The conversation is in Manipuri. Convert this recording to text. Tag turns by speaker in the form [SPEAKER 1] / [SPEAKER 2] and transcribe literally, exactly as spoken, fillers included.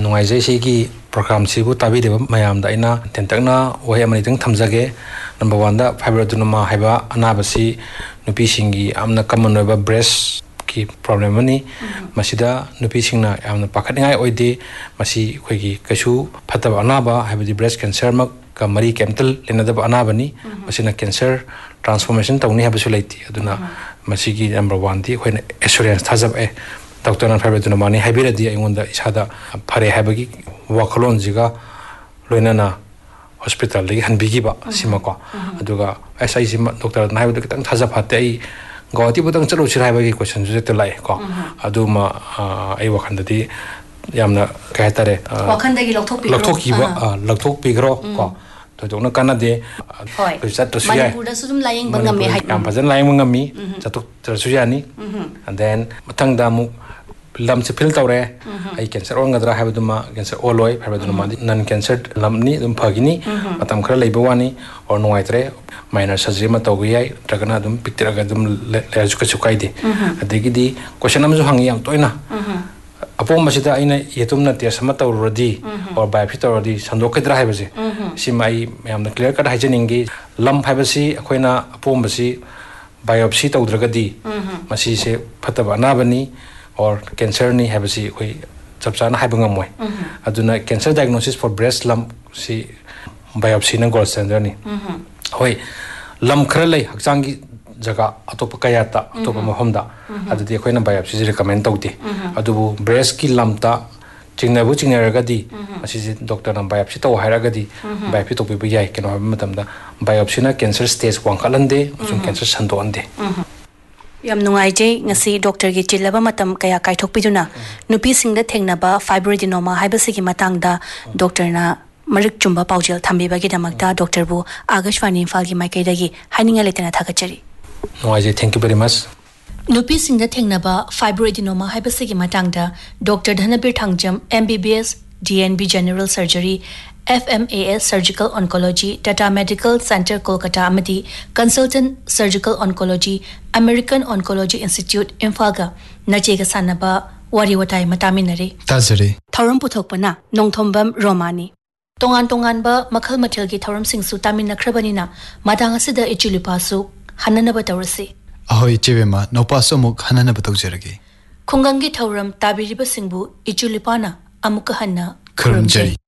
[SPEAKER 1] नुंगाइजे सिगी प्रोग्राम सिबु ताबिदेबा मयामदा इना तेंतकना वहे अमनितंग थमजगे नंबर वन दा फाइब्रोएडेनोमा हाइबा अनाबसी नुपीसिंगी आमना कमन ओइबा ब्रेस्ट की प्रॉब्लम अनि मसिदा नुपीसिंगना आमना पाखतनिंगाइ ओइदे मसि खोइगी कछु फतबा अनाबा हाइबदि ब्रेस्ट कैंसर मक का मरी chemical लेनदबा अनाबनी मसिना cancer transformation तौनी हाबसु लैति अदुना मसिगी number one दी खोइना एश्योरेंस थाजब ए डॉक्टर ना फाइब्रोएडेनोमा नि हाइबिरदि आइंगोंदा इसादा फरे हाइबगी वाखलोन जिगा लोइनाना hospital दगी हनबिगिबा Simco अदुगा SI SIM doctor ना हाइबदि कितंग थाजब फाते आई गौती बुतंग चलो सिराइबगी क्वेश्चन जुते लाइ को अदुमा आई वखंददि यामना कहतारे
[SPEAKER 2] वखंदगी लखथोकपि
[SPEAKER 1] लखथोकिबा लखथोकपिग्रो को तो जोना कानादे रिसर्च तो सुया
[SPEAKER 2] मणिपुरदा सुदुम lying बंगमे high
[SPEAKER 1] yam फजन lying बंगमी चतुक तरसुयानी and then मतंगदा मु लम से फिल तौरे आई cancer ओंगदरा हाबदुमा cancer ओलोय फाइब्रोएडेनोमा none cancer Lumbini दुम फगिनी मतम खरा लेबवानी और नोइत्रे माइनर सर्जरी मा तौगियाय ट्रगना दुम पिक्तरगा दुम लेजु कछु काइदे अदगिदी क्वेश्चन अमजु हंगी याम तोइना अपोम मसिदा आइना येतुमना टेस्ट अमा तौरदी और biopsy तौरदी संदोकद्रा हाइबसे Simai यामना clear cut हाइजनिंगी lump हाइबसी अखोइना अपोम बसी बायोप्सी तौद्रगदी मसी से फतबा अनाबनी और कैंसर नहीं है बसी कोई चपचाना है बंगम मोय अदुना cancer diagnosis for breast lump C biopsy न गोल्ड स्टैंडर्ड नि होय लम खरा लay हक्चांग की जगह अतोप कयाता अतोप महमदा अदुदि अखोइना बायोप्सी रिकमेंड तौदे अदुबु ब्रेस्ट की लमता चिंगनाबु चिंगनारगदी मसी डॉक्टर ना बायोप्सी तो हायरगदी बायोप्सी तो बिबु याय केनो मतमदा बायोप्सी ना cancer stage one खलंदे उजुम cancer संदोंदे
[SPEAKER 2] Yama नुंगाइजे ngasi doctor gi chilaba matam kaya kaithokpiduna nupi singda thengnaba fibroadenoma haibasigi matangda doctor na marik chumba paujel thambiba gi damakta doctor bu agashwani imphal gi maikai dagi haninga letena thagachari
[SPEAKER 1] नुंगाइजे thank you very much
[SPEAKER 2] nupi singda thengnaba fibroadenoma haibasigi matangda doctor dhanabir thangjam M B B S D N B general surgery F M A S Surgical Oncology, Tata Medical Center Kolkata Amadi, Consultant Surgical Oncology, American Oncology Institute, Imphal Najega Sanaba, Wariwatai Mataminari.
[SPEAKER 3] Tazari.
[SPEAKER 2] Thorum Puthokpana, Nongthombam Romani. Tongan Tonganba, Makal Matilgi Thorum Sing Sutamina Krabanina, Madangasida Ichilipasu, Hananaba Taurasi.
[SPEAKER 3] Ahoy Chevema, no paso muk Hananaba Taujeragi.
[SPEAKER 2] Kungangi Thorum, Tabiriba Singbu, Ichulipana, Amukahanna,
[SPEAKER 3] Kurumjari.